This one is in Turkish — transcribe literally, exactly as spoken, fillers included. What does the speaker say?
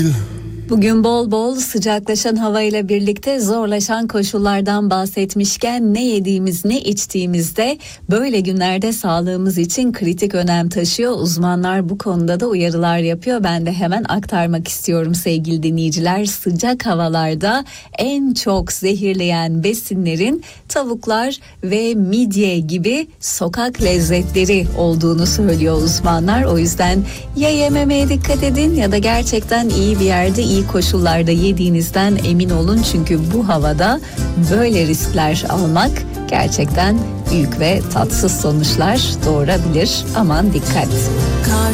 Bugün bol bol sıcaklaşan havayla birlikte zorlaşan koşullardan bahsetmişken ne yediğimiz ne içtiğimizde böyle günlerde sağlığımız için kritik önem taşıyor. Uzmanlar bu konuda da uyarılar yapıyor. Ben de hemen aktarmak istiyorum sevgili dinleyiciler. Sıcak havalarda en çok zehirleyen besinlerin tavuklar ve midye gibi sokak lezzetleri olduğunu söylüyor uzmanlar. O yüzden ya yememeye dikkat edin ya da gerçekten iyi bir yerde, iyi koşullarda yediğinizden emin olun. Çünkü bu havada böyle riskler almak gerçekten büyük ve tatsız sonuçlar doğurabilir. Aman dikkat.